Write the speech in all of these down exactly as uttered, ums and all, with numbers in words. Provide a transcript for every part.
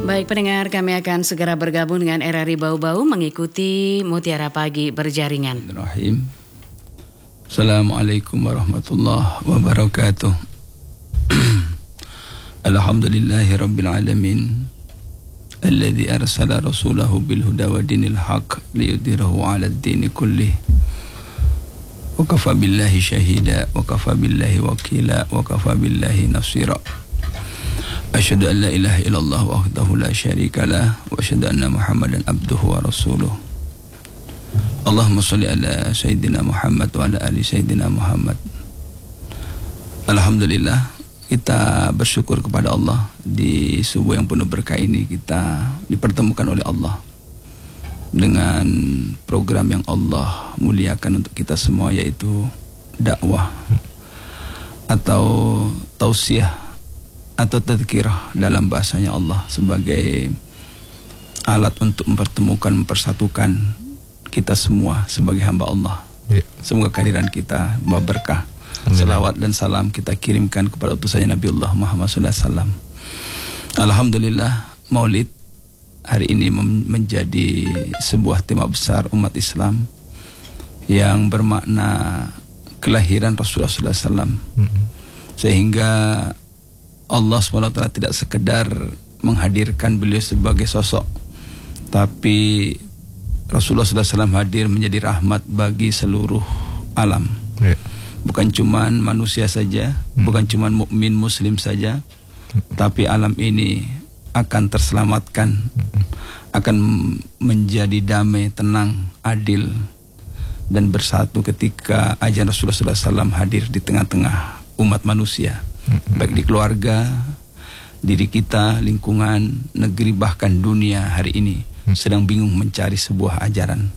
Baik pendengar, kami akan segera bergabung dengan R R I Bau-Bau mengikuti Mutiara Pagi Berjaringan. Bismillahirrahmanirrahim. Assalamualaikum warahmatullahi wabarakatuh. Alhamdulillahi rabbil alamin. Alladzi arsala rasulahu bil huda wa dinil haq liyudhhirahu 'alad dini kullih. Wa kafa billahi syahida wa kafa billahi wakila wa kafa billahi nasira. Asyhadu an la ilaha illallah wahdahu la syarika lah wa asyhadu anna Muhammadan abduhu wa rasuluh. Allahumma shalli ala sayyidina Muhammad wa ala ali sayyidina Muhammad. Alhamdulillah, kita bersyukur kepada Allah di subuh yang penuh berkah ini kita dipertemukan oleh Allah dengan program yang Allah muliakan untuk kita semua, yaitu dakwah atau tausiah atau tadzkirah dalam bahasanya Allah, sebagai alat untuk mempertemukan, mempersatukan kita semua sebagai hamba Allah. Ya. Semoga kehadiran kita membawa berkah. Selawat dan salam kita kirimkan kepada utusannya Nabiullah Muhammad sallallahu alaihi wasallam. Alhamdulillah, Maulid hari ini menjadi sebuah tema besar umat Islam yang bermakna kelahiran Rasulullah sallallahu alaihi wasallam. Mm-hmm. Sehingga Allah subhanahu wa taala tidak sekedar menghadirkan beliau sebagai sosok, tapi Rasulullah sallallahu alaihi wasallam hadir menjadi rahmat bagi seluruh alam. Ya. Bukan cuman manusia saja, hmm. bukan cuman mukmin muslim saja, hmm. tapi alam ini akan terselamatkan, hmm. akan menjadi damai, tenang, adil, dan bersatu ketika ajaran Rasulullah sallallahu alaihi wasallam hadir di tengah-tengah umat manusia. Baik di keluarga, diri kita, lingkungan, negeri, bahkan dunia hari ini sedang bingung mencari sebuah ajaran.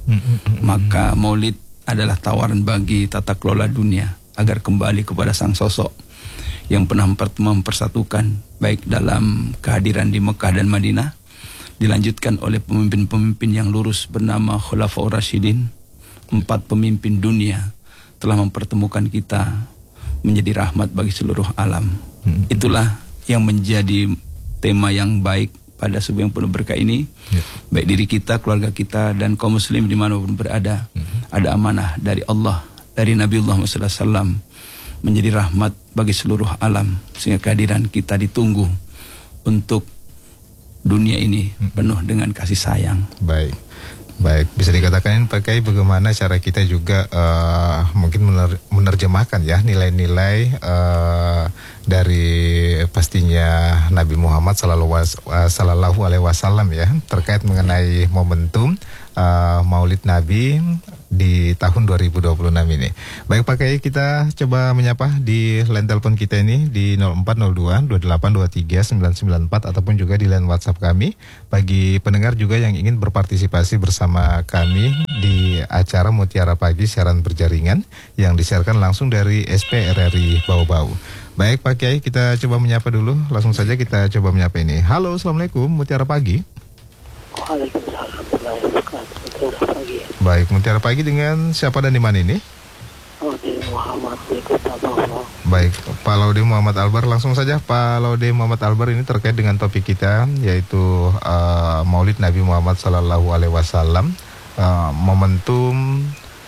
Maka Maulid adalah tawaran bagi tata kelola dunia agar kembali kepada sang sosok yang pernah mempersatukan, baik dalam kehadiran di Mekah dan Madinah, dilanjutkan oleh pemimpin-pemimpin yang lurus bernama Khulafaur Rasyidin. Empat pemimpin dunia telah mempertemukan kita menjadi rahmat bagi seluruh alam. Hmm. Itulah yang menjadi tema yang baik pada subuh yang penuh berkah ini. Ya. Baik diri kita, keluarga kita, dan kaum muslim dimanapun berada. Hmm. Ada amanah dari Allah, dari Nabiullah sallallahu alaihi wasallam menjadi rahmat bagi seluruh alam, sehingga kehadiran kita ditunggu untuk dunia ini hmm. penuh dengan kasih sayang. Baik. Baik, bisa dikatakan pakai bagaimana cara kita juga uh, mungkin mener- menerjemahkan ya nilai-nilai uh, dari pastinya Nabi Muhammad Sallallahu Alaihi Wasallam ya, terkait mengenai momentum uh, Maulid Nabi di tahun dua ribu dua puluh enam ini. Baik Pak Kiai, kita coba menyapa di line telepon kita ini di nol empat nol dua dua delapan dua tiga sembilan sembilan empat ataupun juga di line WhatsApp kami. Bagi pendengar juga yang ingin berpartisipasi bersama kami di acara Mutiara Pagi siaran berjaringan yang disiarkan langsung dari S P R R I Bau-Bau. Baik Pak Kiai, kita coba menyapa dulu. Langsung saja kita coba menyapa ini. Halo, Assalamualaikum, Mutiara Pagi. Waalaikumsalam warahmatullahi wabarakatuh. Mutiara Pagi. Baik, Mutiara Pagi dengan siapa dan di mana ini? Laude Muhammad di Kota Bau. Baik, Pak Laude Muhammad Albar, langsung saja Pak Laude Muhammad Albar, ini terkait dengan topik kita yaitu uh, Maulid Nabi Muhammad Sallallahu Alaihi Wasallam, uh, momentum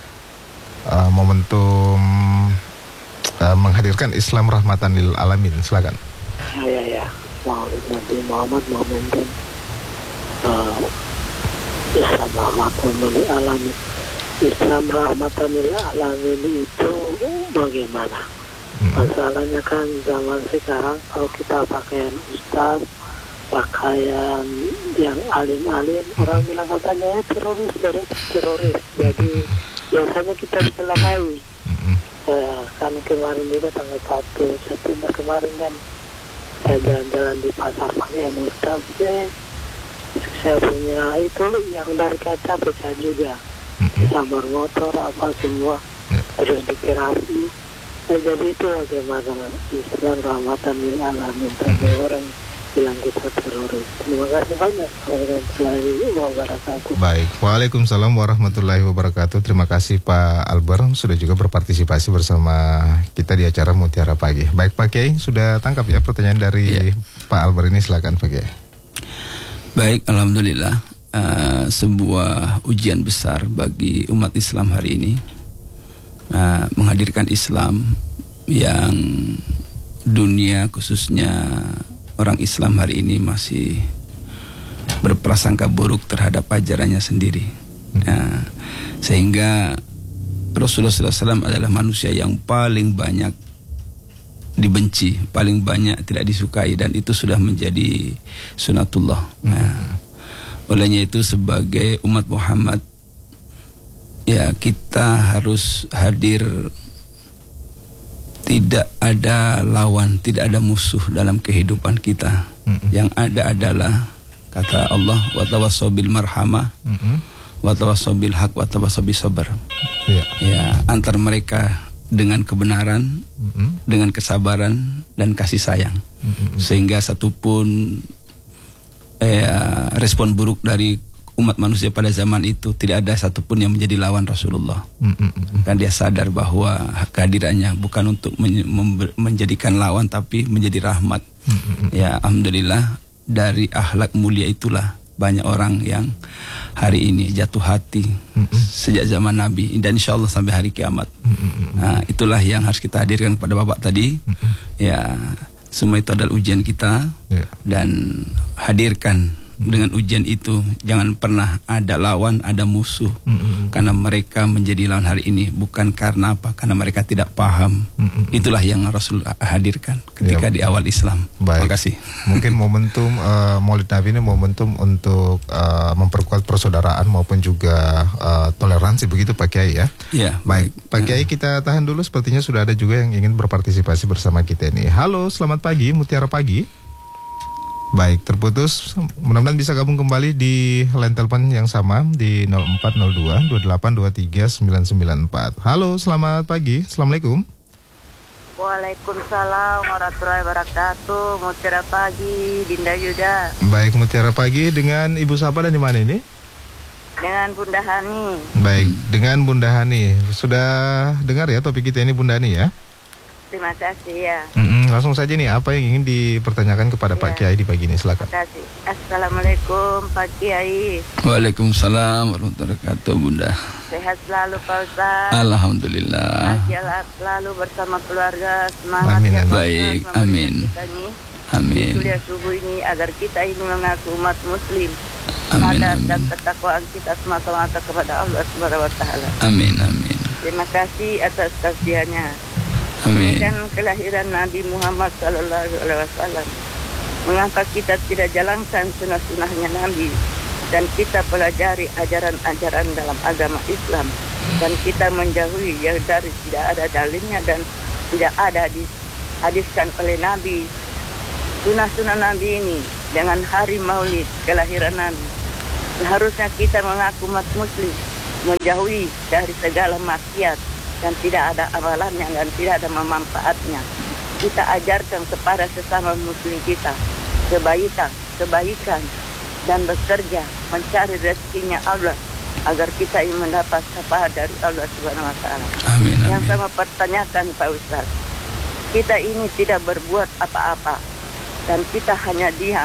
uh, momentum uh, menghadirkan Islam rahmatan lil alamin. Silakan. Ya ya ya, Maulid Nabi Muhammad momentum uh, Islam rahmatan lil alamin. Islam rahmatan lil alamin itu bagaimana? Masalahnya kan zaman sekarang kalau kita pakaian ustaz, pakaian yang alim-alim, orang bilang katanya teroris, teroris, teroris. Jadi biasanya kita dicelakaui. Uh, kan kemarin juga tanggal satu September kemarin kan saya jalan-jalan di pasar pakaian ustaz, eh, saya punya itu yang dari kaca pecah juga. Sambar motor apa semua terus dikirapi. Nah, jadi itu bagaimana Islam rahmatan lil alamin, tapi orang bilang kita teroris. Terima kasih banyak warahmatullahi wabarakatuh. Baik, waalaikumsalam warahmatullahi wabarakatuh. Terima kasih Pak Albar sudah juga berpartisipasi bersama kita di acara Mutiara Pagi. Baik Pak Kiai, sudah tangkap ya pertanyaan dari ya. Pak Albar ini, silakan Pak Kiai. Baik, alhamdulillah. Uh, sebuah ujian besar bagi umat Islam hari ini, uh, menghadirkan Islam yang dunia khususnya orang Islam hari ini masih berprasangka buruk terhadap ajarannya sendiri. Uh, sehingga Rasulullah shallallahu alaihi wasallam adalah manusia yang paling banyak dibenci, paling banyak tidak disukai, dan itu sudah menjadi sunatullah. Nah, olehnya itu sebagai umat Muhammad, ya kita harus hadir, tidak ada lawan, tidak ada musuh dalam kehidupan kita. Mm-hmm. Yang ada adalah kata Allah, wa tawassaw bil marhamah, mm-hmm. wa tawassaw bil haq, wa tawassaw bis sabr. Yeah. Ya, antar mereka dengan kebenaran, mm-hmm. dengan kesabaran dan kasih sayang. Mm-hmm. Sehingga satupun Eh, respon buruk dari umat manusia pada zaman itu tidak ada satupun yang menjadi lawan Rasulullah. Mm-mm. Dan dia sadar bahwa kehadirannya bukan untuk men- mem- menjadikan lawan, tapi menjadi rahmat. Mm-mm. Ya, alhamdulillah dari akhlak mulia itulah banyak orang yang hari ini jatuh hati. Mm-mm. Sejak zaman Nabi dan insya Allah sampai hari kiamat. Mm-mm. Nah, itulah yang harus kita hadirkan kepada Bapak tadi. Mm-mm. Ya, semua itu adalah ujian kita, yeah. Dan hadirkan dengan ujian itu, jangan pernah ada lawan, ada musuh, mm-hmm. karena mereka menjadi lawan hari ini bukan karena apa? Karena mereka tidak paham. Mm-hmm. Itulah yang Rasul hadirkan ketika yeah. di awal Islam. Baik. Terima kasih. Mungkin momentum uh, Maulid Nabi ini momentum untuk uh, memperkuat persaudaraan maupun juga uh, toleransi, begitu Pak Kiai ya. Ya. Baik, Pak Kiai kita tahan dulu. Sepertinya sudah ada juga yang ingin berpartisipasi bersama kita ini. Halo, selamat pagi, Mutiara Pagi. Baik, terputus. Mudah-mudahan bisa gabung kembali di line telepon yang sama di nol empat nol dua dua delapan dua tiga sembilan sembilan empat. Halo, selamat pagi. Assalamualaikum. Waalaikumsalam warahmatullahi wabarakatuh. Mutiara Pagi, Dinda Yuda. Baik, Mutiara Pagi dengan Ibu siapa dan di mana ini? Dengan Bunda Hani. Baik, dengan Bunda Hani. Sudah dengar ya topik kita ini Bunda Hani ya? Terima kasih ya. Mm-mm, langsung saja nih, apa yang ingin dipertanyakan kepada ya. Pak Kiai di pagi ini, silakan. Terima kasih. Assalamualaikum Pak Kiai. Waalaikumsalam warahmatullahi wabarakatuh, Bunda. Sehat selalu Pak Ustaz. Alhamdulillah. Bahagia selalu bersama keluarga. Semangat amin, ya Pak. Baik, amin. Amin. Kuliah subuh ini agar kita ini mengaku umat Muslim. Amin, sadar amin. dan ketakwaan kita semata-mata kepada Allah Subhanahu Wa Taala. Amin, amin. Terima kasih atas kasihannya. Amin. Dan kelahiran Nabi Muhammad Sallallahu Alaihi Wasallam. Mengapa kita tidak jalankan sunnah-sunnahnya Nabi dan kita pelajari ajaran-ajaran dalam agama Islam dan kita menjauhi yang dari tidak ada dalilnya dan tidak ada dihadiskan oleh Nabi. Sunnah-sunnah Nabi ini dengan hari Maulid kelahiran Nabi. Seharusnya kita mengaku umat Muslim menjauhi dari segala maksiat dan tidak ada amalannya dan tidak ada manfaatnya. Kita ajarkan kepada sesama muslim kita kebaikan, kebaikan dan bekerja mencari rezekinya Allah agar kita ingin mendapat syafaat dari Allah Subhanahu Wa Taala. Amin, amin. Yang saya pertanyakan Pak Ustaz, kita ini tidak berbuat apa-apa dan kita hanya diam,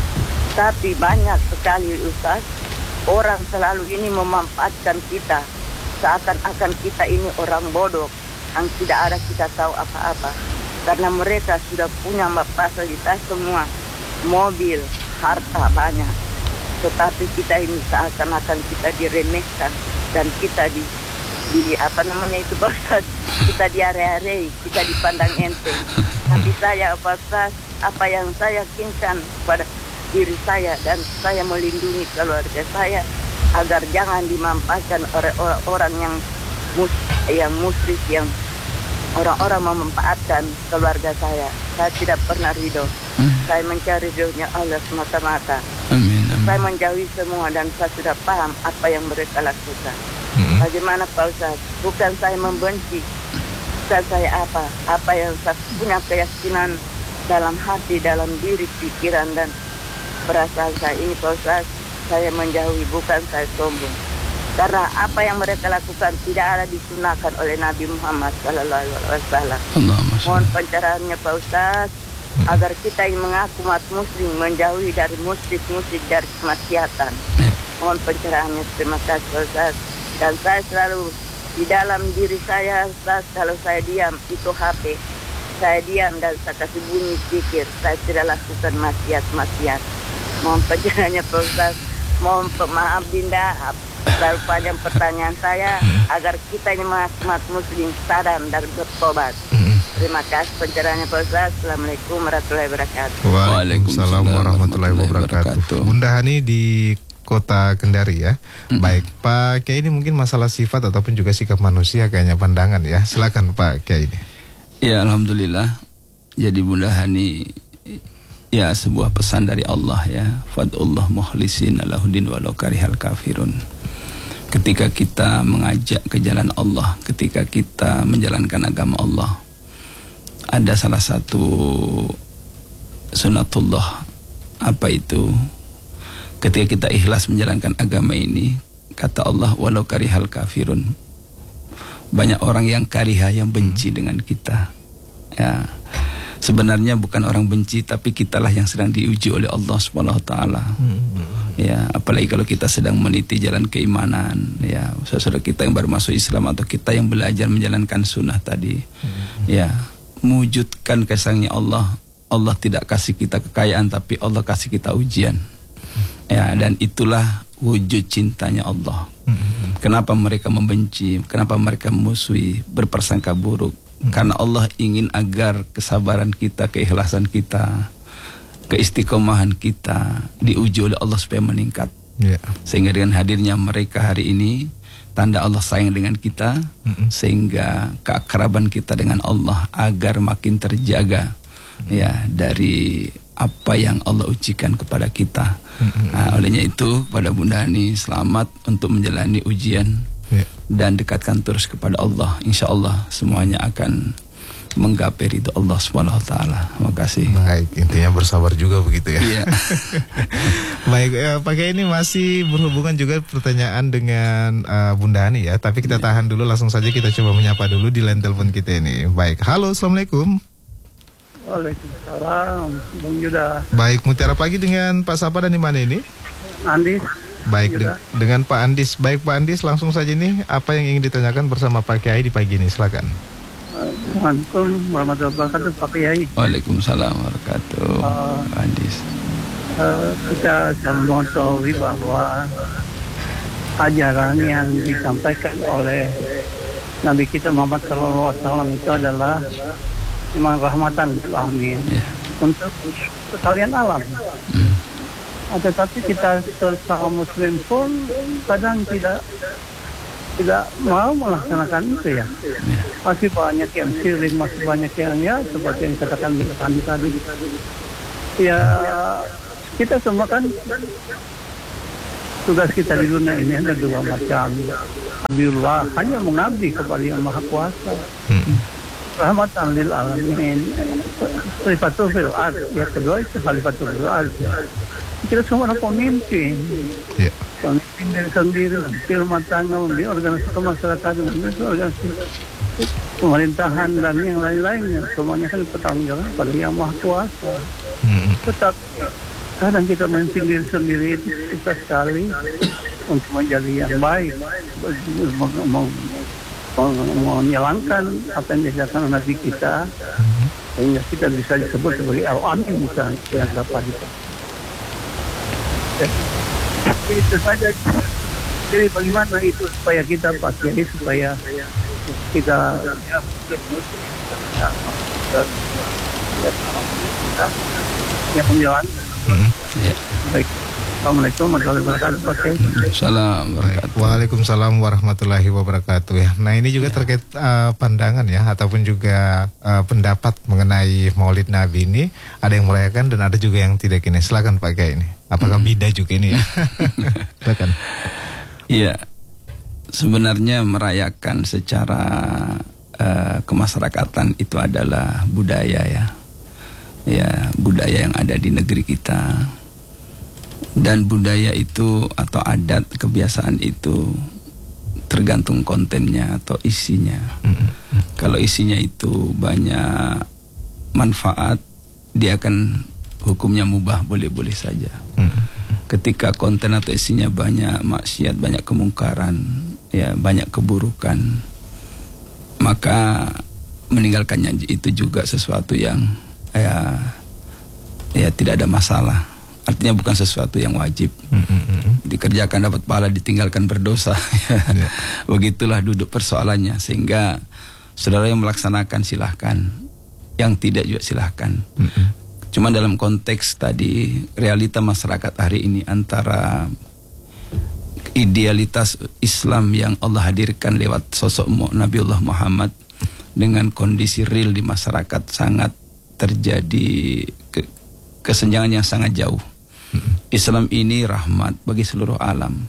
tapi banyak sekali Ustaz orang selalu ini memanfaatkan kita. Seakan-akan kita ini orang bodoh yang tidak ada kita tahu apa-apa. Karena mereka sudah punya fasilitas semua, mobil, harta banyak. Tetapi kita ini seakan-akan kita diremehkan dan kita di, di apa namanya itu Ustaz, kita diare-are, kita dipandang enteng. Tapi saya Ustaz, apa yang saya yakinkan pada diri saya dan saya melindungi keluarga saya agar jangan dimanfaatkan oleh orang-orang yang mus yang musyrik, yang orang-orang memanfaatkan keluarga saya. Saya tidak pernah ridho. Hmm. Saya mencari ridhonya Allah semata-mata. Amin, amin. Saya menjauhi semua dan saya sudah paham apa yang mereka lakukan. Hmm. Bagaimana Pak Ustaz? Bukan saya membenci. Bukan saya apa. Apa yang saya punya keyakinan dalam hati, dalam diri, pikiran dan perasaan saya ini Pak Ustaz. Saya menjauhi, bukan saya sombong. Karena apa yang mereka lakukan tidak ada disunahkan oleh Nabi Muhammad Sallallahu Alaihi Wasallam. Mohon pencerahannya Pak Ustaz. agar kita yang mengaku umat muslim menjauhi dari musik-musik, dari kemaksiatan. Mohon pencerahannya, terima kasih Ustaz. Dan saya selalu di dalam diri saya, Ustaz, kalau saya diam itu H P. Saya diam dan saya kasih bunyi zikir. Saya tidak lakukan maksiat-maksiat. Mohon pencerahannya Pak Ustaz. Mohon maaf Dinda, selalu panjang pertanyaan saya agar kita ini umat muslim sadar dan bertobat. Terima kasih pencerahannya Pak Ustaz. Assalamualaikum warahmatullahi wabarakatuh. Waalaikumsalam warahmatullahi wabarakatuh. Bunda Hani di Kota Kendari ya. Mm-hmm. Baik, Pak Kiai, ini mungkin masalah sifat ataupun juga sikap manusia kayaknya pandangan ya. Silakan Pak Kiai. Ya, alhamdulillah. Jadi Bunda Hani, ya sebuah pesan dari Allah ya. Fad'ullah mukhlisin alahuddin walau karihal kafirun. Ketika kita mengajak ke jalan Allah, ketika kita menjalankan agama Allah, ada salah satu sunatullah. Apa itu? Ketika kita ikhlas menjalankan agama ini, kata Allah, walau karihal kafirun. Banyak orang yang kariha, yang benci dengan kita. Ya, sebenarnya bukan orang benci, tapi kitalah yang sedang diuji oleh Allah Subhanahu Wa Taala. Ya, apalagi kalau kita sedang meniti jalan keimanan. Ya, saudara kita yang baru masuk Islam atau kita yang belajar menjalankan sunnah tadi. Ya, mewujudkan kasih-Nya Allah. Allah tidak kasih kita kekayaan, tapi Allah kasih kita ujian. Ya, dan itulah wujud cintanya Allah. Mm-hmm. Kenapa mereka membenci? Kenapa mereka memusuhi, berprasangka buruk? Mm-hmm. Karena Allah ingin agar kesabaran kita, keikhlasan kita, keistiqomahan kita diuji oleh Allah supaya meningkat. Yeah. Sehingga dengan hadirnya mereka hari ini, tanda Allah sayang dengan kita, mm-hmm. sehingga keakraban kita dengan Allah agar makin terjaga. Mm-hmm. Ya, dari apa yang Allah ujikan kepada kita. Mm-hmm. Nah, olehnya itu kepada Bunda Hani, selamat untuk menjalani ujian, yeah. dan dekatkan terus kepada Allah. Insya Allah semuanya akan menggapai ridho Allah Subhanahu Wa Taala. Terima kasih. Baik, intinya bersabar juga begitu ya. Yeah. Baik, eh, pakai ini masih berhubungan juga pertanyaan dengan uh, Bunda Hani ya. Tapi kita tahan dulu, langsung saja kita coba menyapa dulu di line telepon kita ini. Baik, halo, assalamualaikum. Waalaikumsalam, Bung Yuda. Baik, Mutiara Pagi dengan Pak Sapa dan di mana ini? Andis. Baik, de- dengan Pak Andis. Baik Pak Andis, langsung saja nih, apa yang ingin ditanyakan bersama Pak Kiai di pagi ini? Silakan. Assalamualaikum warahmatullahi wabarakatuh, Pak Kiai. Waalaikumsalam warahmatullahi wabarakatuh, uh, Pak Andis. Uh, kita selalu mengetahui bahwa ajaran yang disampaikan oleh Nabi kita Muhammad shallallahu alaihi wasallam itu adalah memang rahmatan lil alamin, yeah. untuk sekalian alam. Mm. Tetapi kita sesama Muslim pun kadang tidak tidak mau melaksanakan itu ya. Yeah. Masih banyak yang syirik, masih banyak yang ya seperti yang katakan tadi tadi. Ya, kita semua kan tugas kita di dunia ini ada dua macam. Abdullah hanya mengabdi kepada Yang Maha Kuasa. Mm. Rahmatan lil alamin, khalifatul fil ard. Yang kedua itu khalifatul fil ard. Kita semua adalah pemimpin, yeah. pemimpin diri sendiri, di rumah tangga, di organisasi kemasyarakatan, di organisasi pemerintahan dan yang lain-lainnya. Semuanya kan bertanggung jawab pada Yang Maha Kuasa. Mm-hmm. Tetapi kadang kita memimpin diri sendiri itu susah sekali untuk menjadi yang baik, menjalankan apa yang dilakukan Nabi kita, sehingga kita bisa disebut sebagai al-amin misalnya yang dapat itu. Itu saja. Jadi bagaimana itu supaya kita pakai, supaya kita yang menjalankan. Baik. Assalamualaikum warahmatullahi wabarakatuh. Salam Waalaikumsalam warahmatullahi wabarakatuh ya. Nah ini juga terkait uh, pandangan ya, ataupun juga uh, pendapat mengenai Maulid Nabi ini. Ada yang merayakan dan ada juga yang tidak ini. Silakan Pak Kiai ini. Apakah hmm. beda juga ini ya? Silakan. Iya, sebenarnya merayakan secara uh, kemasyarakatan itu adalah budaya ya. Ya, budaya yang ada di negeri kita. Dan budaya itu atau adat kebiasaan itu tergantung kontennya atau isinya. Mm-hmm. Kalau isinya itu banyak manfaat, dia akan hukumnya mubah, boleh-boleh saja. Hmm. Ketika konten atau isinya banyak maksiat, banyak kemungkaran, ya banyak keburukan, maka meninggalkannya itu juga sesuatu yang ya, ya tidak ada masalah. Artinya bukan sesuatu yang wajib. Mm-hmm. Dikerjakan dapat pahala, ditinggalkan berdosa. Yeah. Begitulah duduk persoalannya. Sehingga saudara yang melaksanakan silahkan, yang tidak juga silahkan. Mm-hmm. Cuma dalam konteks tadi realita masyarakat hari ini antara idealitas Islam yang Allah hadirkan lewat sosok Nabiullah Muhammad dengan kondisi real di masyarakat sangat terjadi ke, kesenjangan yang sangat jauh. Islam ini rahmat bagi seluruh alam.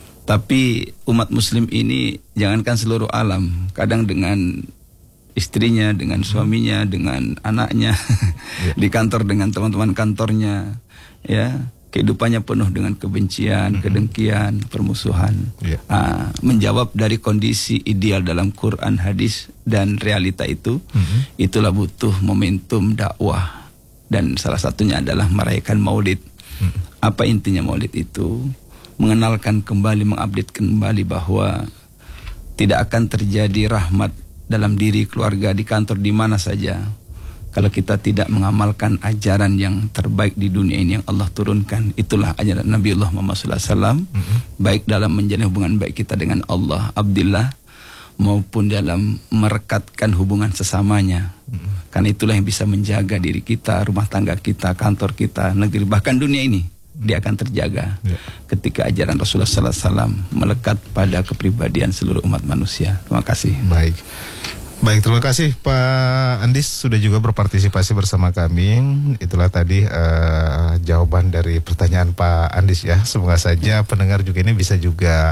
Tapi umat muslim ini jangankan seluruh alam, kadang dengan istrinya, dengan suaminya, dengan anaknya, yeah. di kantor dengan teman-teman kantornya, ya kehidupannya penuh dengan kebencian, mm-hmm. kedengkian, permusuhan. Yeah. Uh, menjawab dari kondisi ideal dalam Quran, hadis dan realita itu, mm-hmm. itulah butuh momentum dakwah dan salah satunya adalah merayakan Maulid. Mm-hmm. Apa intinya Maulid itu? Mengenalkan kembali, mengupdate kembali bahwa tidak akan terjadi rahmat dalam diri keluarga, di kantor, di mana saja kalau kita tidak mengamalkan ajaran yang terbaik di dunia ini yang Allah turunkan. Itulah ajaran Nabiullah Muhammad sallallahu alaihi wasallam, mm-hmm. baik dalam menjalin hubungan baik kita dengan Allah Abdillah maupun dalam merekatkan hubungan sesamanya. Mm-hmm. Karena itulah yang bisa menjaga diri kita, rumah tangga kita, kantor kita, negeri, bahkan dunia ini dia akan terjaga yeah. ketika ajaran Rasulullah sallallahu alaihi wasallam melekat pada kepribadian seluruh umat manusia. Terima kasih. Baik. Baik, terima kasih Pak Andis sudah juga berpartisipasi bersama kami. Itulah tadi uh, jawaban dari pertanyaan Pak Andis ya. Semoga saja pendengar juga ini bisa juga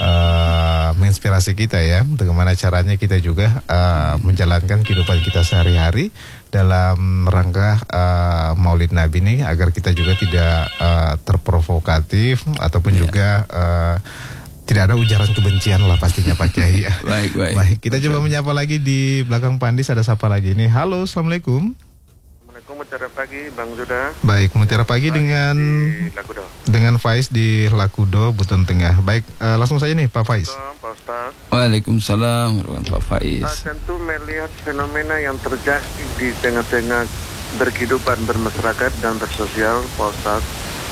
uh, menginspirasi kita ya, bagaimana caranya kita juga uh, menjalankan kehidupan kita sehari-hari dalam rangka uh, Maulid Nabi ini, agar kita juga tidak uh, terprovokatif ataupun yeah. juga uh, tidak ada ujaran kebencian lah pastinya Pak Kiai. Baik, baik. Baik, kita coba menyapa lagi di belakang Pak Andis, ada siapa lagi ini? Halo, Assalamualaikum. Assalamualaikum, mutiara pagi Bang Zuda. Baik, mutiara pagi Faiz dengan dengan Faiz di Lakudo, Buton Tengah. Baik, uh, langsung saja nih Pak Faiz. Pak Ustaz. Waalaikumsalam Pak Faiz. Nah, tentu melihat fenomena yang terjadi di tengah-tengah berkehidupan bermasyarakat dan bersosial Pak Ustaz.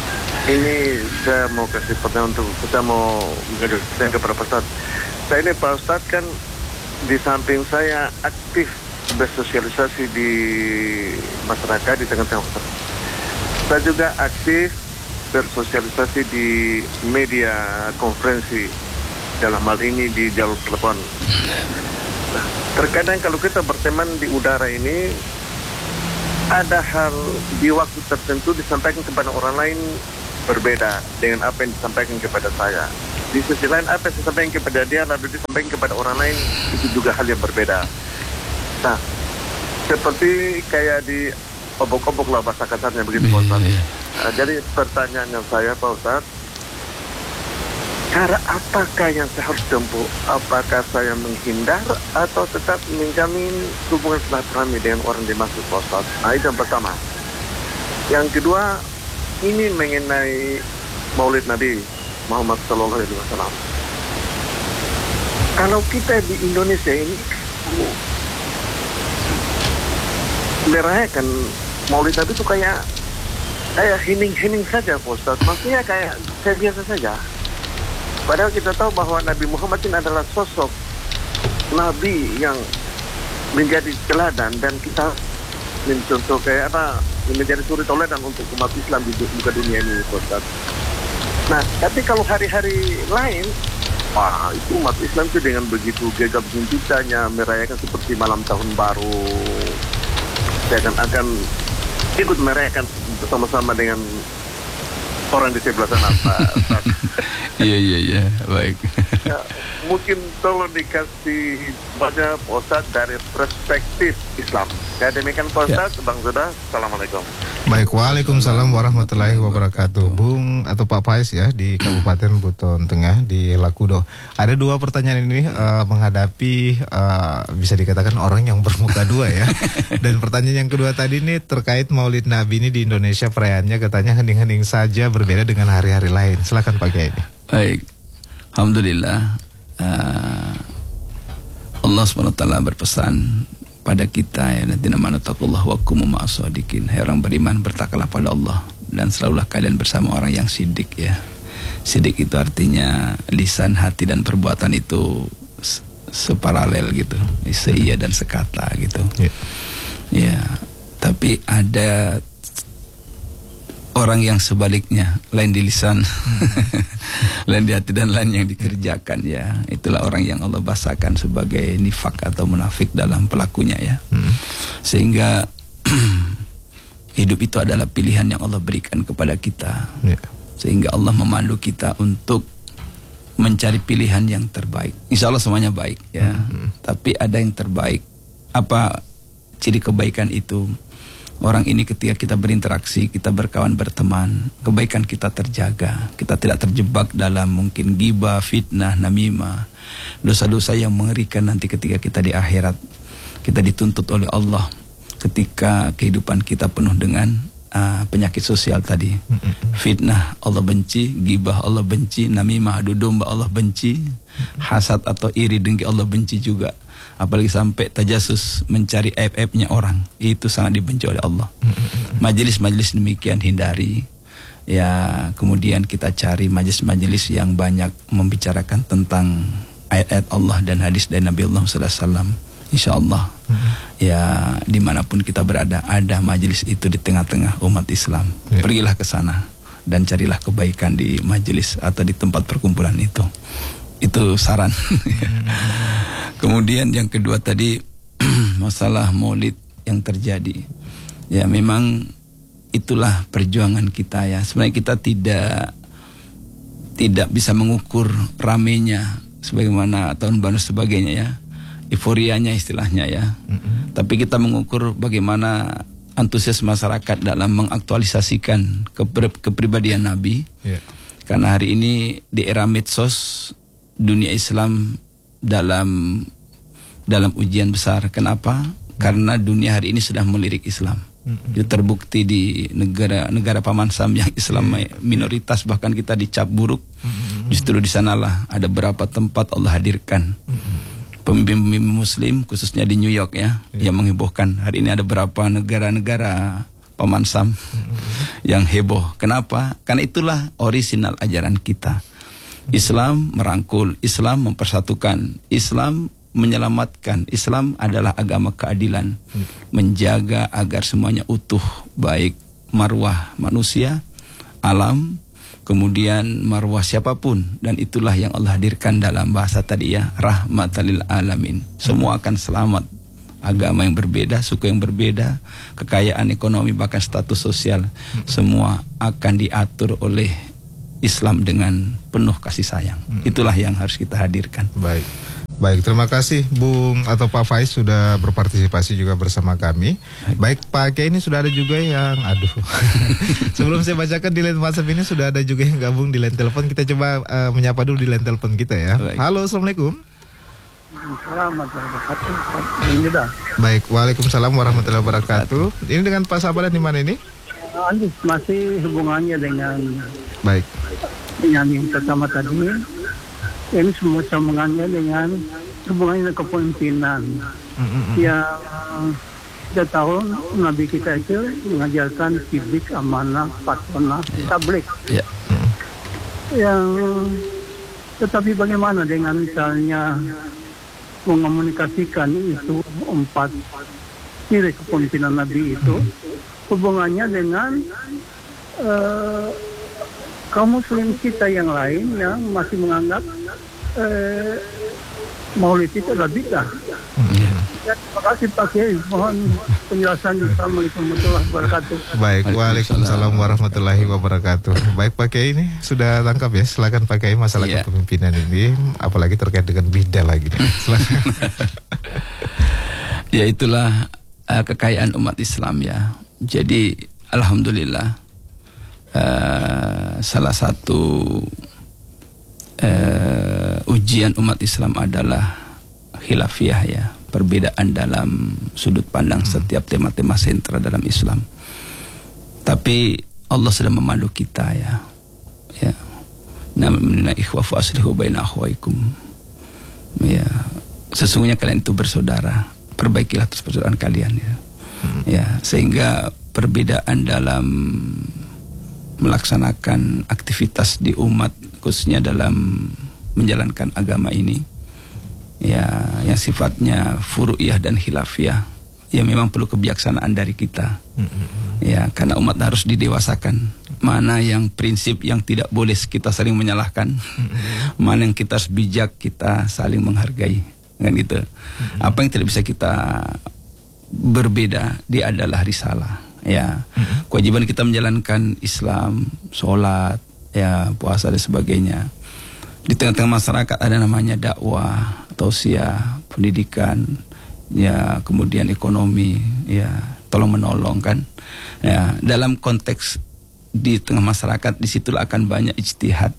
Ini saya mau kasih pertanyaan untuk kita mau saya kepada Pak Ustaz. Saya ini Pak Ustaz kan di samping saya aktif bersosialisasi di masyarakat di tengah-tengah masyarakat. Saya juga aktif bersosialisasi di media konferensi, dalam hal ini di jalur telepon. Nah, terkadang kalau kita berteman di udara ini, ada hal di waktu tertentu disampaikan kepada orang lain berbeda dengan apa yang disampaikan kepada saya. Di sisi lain apa yang disampaikan kepada dia lalu disampaikan kepada orang lain, itu juga hal yang berbeda. Nah, seperti kayak di obok-obok lah bahasa kasarnya begitu Pak Ustaz. Nah, jadi pertanyaannya saya Pak Ustaz, cara apakah yang saya harus tempuh? Apakah saya menghindar atau tetap menjamin hubungan silaturahmi dengan orang dimaksud Pak Ustaz? Nah, itu yang pertama. Yang kedua, ini mengenai Maulid Nabi Muhammad sallallahu alaihi wasallam. Kalau kita di Indonesia ini merayakan Maulid Nabi itu kayak kayak hening-hening saja Pak Ustaz. Maksudnya kayak saya biasa saja. Padahal kita tahu bahwa Nabi Muhammad ini adalah sosok Nabi yang menjadi teladan dan kita mencontoh kayak apa, menjadi suri teladan untuk umat Islam di muka dunia ini, Ustaz. Nah, tapi kalau hari-hari lain, wah itu umat Islam itu dengan begitu gegap gempitanya merayakan seperti malam tahun baru, saya akan akan ikut merayakan bersama-sama dengan orang di sebelah sana, Pak. Iya, iya, iya, baik. Ya, mungkin tolong dikasih banyak Pak Ustaz dari perspektif Islam. Ya, demikian Pak Ustaz, ya. Bang Zuda, Assalamualaikum. Baik, waalaikumsalam warahmatullahi wabarakatuh. Bung atau Pak Faiz ya di Kabupaten Buton Tengah di Lakudo. Ada dua pertanyaan ini uh, menghadapi uh, bisa dikatakan orang yang bermuka dua ya. Dan pertanyaan yang kedua tadi ini terkait Maulid Nabi ini di Indonesia perayaannya katanya hening-hening saja, berbeda dengan hari-hari lain. Silakan Pak Kiai. Baik, alhamdulillah. Uh, Allah subhanahu wa taala berpesan pada kita ya, alladzina amanu taqullaha wa kunu ma'as-shadiqin. Hai orang beriman, bertakwalah pada Allah dan selalulah kalian bersama orang yang sidik ya. Sidik itu artinya lisan, hati dan perbuatan itu separalel gitu, seia dan sekata gitu. Ya. Ya, tapi ada orang yang sebaliknya, lain di lisan, lain di hati dan lain yang dikerjakan ya. Itulah orang yang Allah bahasakan sebagai nifak atau munafik dalam pelakunya ya. Hmm. Sehingga hidup itu adalah pilihan yang Allah berikan kepada kita. Yeah. Sehingga Allah memandu kita untuk mencari pilihan yang terbaik. Insya Allah semuanya baik ya. Hmm. Tapi ada yang terbaik. Apa ciri kebaikan itu? Orang ini ketika kita berinteraksi, kita berkawan berteman, kebaikan kita terjaga. Kita tidak terjebak dalam mungkin ghibah, fitnah, namimah, dosa-dosa yang mengerikan nanti ketika kita di akhirat. Kita dituntut oleh Allah ketika kehidupan kita penuh dengan uh, penyakit sosial tadi. Fitnah Allah benci, ghibah Allah benci, namimah adu domba Allah benci, hasad atau iri dengki Allah benci juga. Apalagi sampai tajasus, mencari aib-aibnya orang, itu sangat dibenci oleh Allah. Majelis-majelis demikian hindari. Ya, kemudian kita cari majelis-majelis yang banyak membicarakan tentang ayat-ayat Allah dan hadis dari Nabi Allah sallallahu alaihi wasallam. Insya Allah, ya dimanapun kita berada, ada majelis itu di tengah-tengah umat Islam. Pergilah ke sana dan carilah kebaikan di majelis atau di tempat perkumpulan itu. Itu saran. Kemudian yang kedua tadi masalah maulid yang terjadi. Ya memang itulah perjuangan kita ya. Sebenarnya kita tidak tidak bisa mengukur ramenya sebagaimana tahun baru sebagainya ya. Euforianya istilahnya ya. Mm-hmm. Tapi kita mengukur bagaimana antusias masyarakat dalam mengaktualisasikan keper- kepribadian Nabi. Yeah. Karena hari ini di era medsos dunia Islam dalam dalam ujian besar. Kenapa? Karena dunia hari ini sudah melirik Islam. Mm-hmm. Itu terbukti di negara-negara Paman Sam yang Islam minoritas, bahkan kita dicap buruk. Mm-hmm. Justru di sanalah ada beberapa tempat Allah hadirkan mm-hmm. pemimpin-pemimpin Muslim, khususnya di New York ya, yeah. yang menghebohkan. Hari ini ada beberapa negara-negara Paman Sam mm-hmm. yang heboh. Kenapa? Karena itulah orisinal ajaran kita. Islam merangkul, Islam mempersatukan, Islam menyelamatkan. Islam adalah agama keadilan, menjaga agar semuanya utuh, baik marwah manusia, alam, kemudian marwah siapapun. Dan itulah yang Allah hadirkan dalam bahasa tadi ya, rahmatan lil alamin. Semua akan selamat. Agama yang berbeda, suku yang berbeda, kekayaan ekonomi, bahkan status sosial, semua akan diatur oleh Islam dengan penuh kasih sayang. Hmm. Itulah yang harus kita hadirkan. Baik. Baik, terima kasih Bung atau Pak Faiz sudah berpartisipasi juga bersama kami. Baik, Baik Pak Kiai, ini sudah ada juga yang aduh. Sebelum saya bacakan di line WhatsApp ini sudah ada juga yang gabung di line telepon. Kita coba uh, menyapa dulu di line telepon kita ya. Baik. Halo, Assalamualaikum. Baik, waalaikumsalam warahmatullahi wabarakatuh. Ini dengan Pak Sabadan di mana ini? Masih hubungannya dengan baik dengan yang pertama tadi, ini semua sambungannya dengan hubungannya dengan kepemimpinan. Mm-hmm. Yang kita tahu Nabi kita itu mengajarkan sidik, amanah, patronah, tabligh. Yeah. Mm. Yang tetapi bagaimana dengan misalnya mengomunikasikan itu empat ciri kepemimpinan Nabi itu, hubungannya dengan uh, kaum muslim kita yang lain yang masih menganggap uh, maulid itu adalah bid'ah. Hmm. Ya, terima kasih Pak Kiai. Mohon penjelasan. Assalamualaikum warahmatullahi wabarakatuh. Baik, waalaikumsalam warahmatullahi wabarakatuh. Baik Pak Kiai, ini sudah lengkap ya. Silakan Pak Kiai masalah Iya. kepemimpinan ini, apalagi terkait dengan bidah lagi. Silakan. Ya itulah uh, kekayaan umat Islam ya. Jadi alhamdulillah uh, salah satu uh, ujian umat Islam adalah khilafiyah ya, perbedaan dalam sudut pandang setiap tema-tema sentra dalam Islam. Tapi Allah sudah memandu kita ya. Ya. Namanya ikhwa fa aslihu baina akhwaikum. Ya, sesungguhnya kalian itu bersaudara. Perbaikilah terus persaudaraan kalian ya. Hmm. Ya, sehingga perbedaan dalam melaksanakan aktivitas di umat khususnya dalam menjalankan agama ini ya yang sifatnya furu'iyah dan khilafiyah ya memang perlu kebijaksanaan dari kita. Hmm. Ya, karena umat harus didewasakan. Mana yang prinsip yang tidak boleh kita saling menyalahkan. Hmm. Mana yang kita harus bijak, kita saling menghargai. Kan gitu. Mm-hmm. Apa yang tidak bisa kita berbeda, dia adalah risalah. Ya, mm-hmm. kewajiban kita menjalankan Islam, sholat, ya puasa dan sebagainya. Di tengah-tengah masyarakat ada namanya dakwah, tausiah, pendidikan, ya kemudian ekonomi, ya tolong menolong kan. Ya dalam konteks di tengah masyarakat disitulah akan banyak ijtihad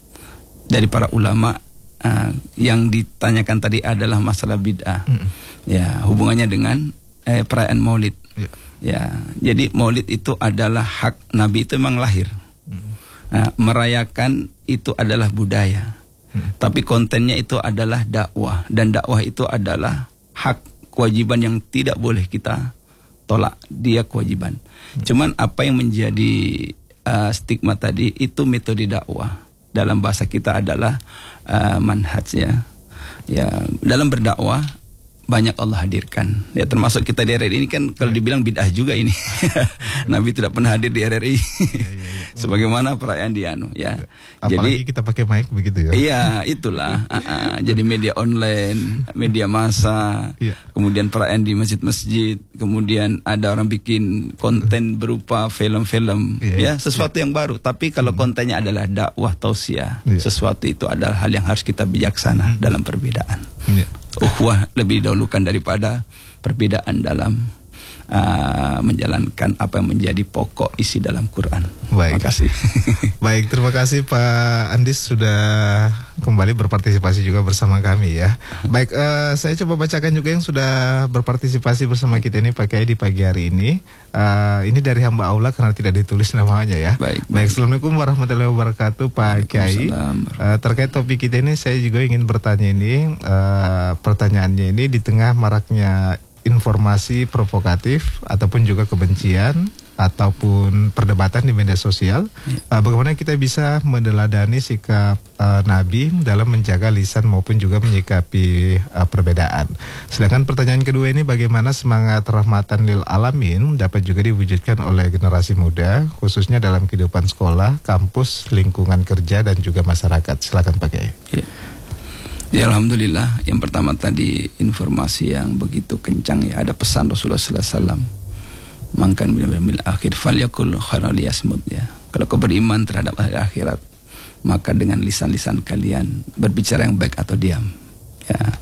dari para ulama. Uh, yang ditanyakan tadi adalah masalah bid'ah, mm. ya hubungannya dengan eh, perayaan Maulid, yeah. Ya jadi Maulid itu adalah hak Nabi itu memang lahir, mm. uh, merayakan itu adalah budaya, mm. tapi kontennya itu adalah dakwah dan dakwah itu adalah hak kewajiban yang tidak boleh kita tolak, dia kewajiban. Mm. Cuman apa yang menjadi uh, stigma tadi itu metode dakwah. Dalam bahasa kita adalah uh, manhaj ya. Ya, dalam berdakwah banyak Allah hadirkan. Ya termasuk kita di R R I ini kan kalau dibilang bid'ah juga ini. Nabi tidak pernah hadir di R R I. Ya, ya, ya. Sebagaimana perayaan di anu ya. Apalagi jadi kita pakai mic begitu ya. Iya, itulah. uh, uh, jadi media online, media massa, ya. Kemudian perayaan di masjid-masjid, kemudian ada orang bikin konten berupa film-film ya, ya sesuatu ya. Yang baru. Tapi kalau kontennya adalah dakwah tausiah, ya. Sesuatu itu adalah hal yang harus kita bijaksana hmm. dalam perbedaan. Ya. Ukhuwah lebih dahulukan daripada perbedaan dalam uh, menjalankan apa yang menjadi pokok isi dalam Quran. Baik. Terima kasih. Baik, terima kasih Pak Andis sudah kembali berpartisipasi juga bersama kami ya. Baik, uh, saya coba bacakan juga yang sudah berpartisipasi bersama kita ini Pak Kiai di pagi hari ini. Uh, ini dari hamba Allah karena tidak ditulis namanya ya. Baik. Baik, Assalamualaikum warahmatullahi wabarakatuh Pak Kiai. Uh, terkait topik kita ini saya juga ingin bertanya ini, uh, pertanyaannya ini di tengah maraknya informasi provokatif ataupun juga kebencian ataupun perdebatan di media sosial, uh, bagaimana kita bisa meneladani sikap uh, Nabi dalam menjaga lisan maupun juga menyikapi uh, perbedaan. Sedangkan pertanyaan kedua ini, bagaimana semangat rahmatan lil alamin dapat juga diwujudkan oleh generasi muda khususnya dalam kehidupan sekolah, kampus, lingkungan kerja dan juga masyarakat. Silakan Pak Kiai. Ya. Ya alhamdulillah, yang pertama tadi informasi yang begitu kencang ya, ada pesan Rasulullah sallallahu alaihi wasallam, mangkan bil akhir falyakul khairan liyasmut ya. Kalau kau beriman terhadap hari akhirat, maka dengan lisan-lisan kalian berbicara yang baik atau diam ya.